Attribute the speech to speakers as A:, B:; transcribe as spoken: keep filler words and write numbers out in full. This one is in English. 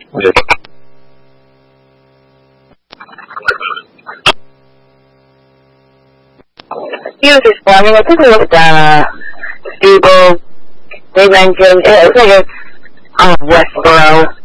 A: Yes.
B: He was responding. I took a look at the Stable. They mentioned it was like a um, Westboro.